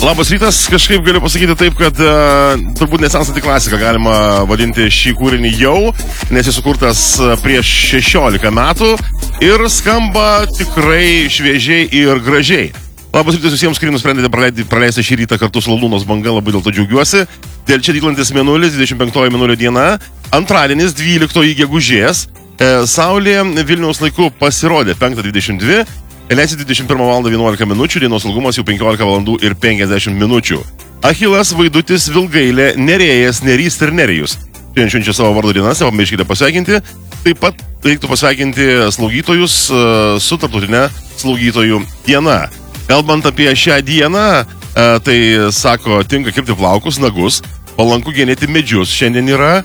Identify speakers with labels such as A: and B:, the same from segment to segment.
A: Labas rytas, kažkaip galiu pasakyti taip, kad turbūt nesensanti klasika galima vadinti šį kūrinį jau, nes jis sukurtas prieš 16 metų ir skamba tikrai šviežiai ir gražiai. Labas rytas visiems, kurie nusprendėte praleisti šį rytą kartu su Lūnos banga, labai dėl to džiaugiuosi. Dėl čia dylantis mėnulis, 25 mėnulio diena, antradienis 12 gegužės, Saulė Vilniaus laiku pasirodė 5:22. Leisi 21 val. 11 minučių, dienos ilgumas jau 15 valandų ir 50 minučių. Achilas, Vaidutis, Vilgailė, Nerėjas, Nerys ir Nerijus. Šiandien švenčia savo vardo dienas, pamirškite pasveikinti. Taip pat reiktų pasveikinti slaugytojus su tarptautinė slaugytojų diena. Kalbant apie šią dieną, tai sako, tinka kirpti plaukus, nagus, palanku genėti medžius. Šiandien yra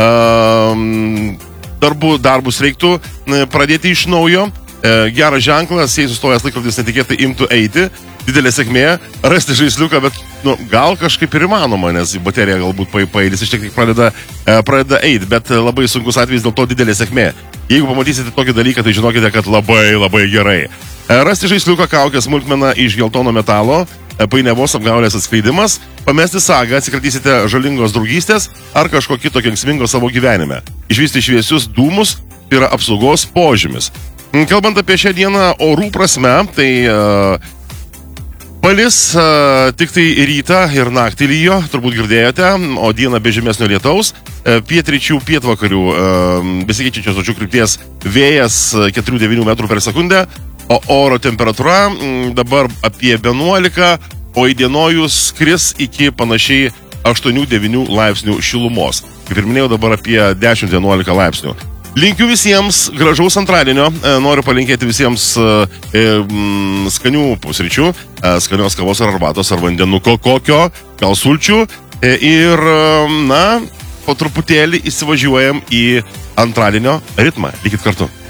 A: darbus reiktų pradėti iš naujo. Geras ženklas, jei sustojęs laikrodis netikėtai imtų eiti, didelė sėkmė, rasti žaisliuką, bet gal kažkaip ir įmanoma, nes baterija galbūt paėdis iš tiek pradeda eiti, bet labai sunkus atvejis, dėl to didelė sėkmė. Jeigu pamatysite tokį dalyką, tai žinokite, kad labai gerai. Rasti žaisliuką, kaukę, smulkmeną iš geltono metalo, painiavos apgaulės atskleidimas, pamesti sagą, atsikratysite žalingos draugystės ar kažko kito kenksmingo savo gyvenime. Išvysti šviesius dūmus yra apsaugos požymis. Kalbant apie šią dieną orų prasme, tai palis tik tai rytą ir naktį lyjo, turbūt girdėjote, o dieną be žemesnio lietaus, pietryčių pietvakarių besikeičiančios očių krypties vėjas 4-9 metrų per sekundę, o oro temperatūra dabar apie 11, o įdienojus kris iki panašiai 8-9 laipsnių šilumos. Kaip ir minėjau, dabar apie 10-11 laipsnių. Linkiu visiems gražaus antradienio, noriu palinkėti visiems skanių pusryčių, skanios kavos ar arbatos ar vandenuko kokio, gal sulčių ir, po truputėlį įsivažiuojam į antradienio ritmą. Likit kartu.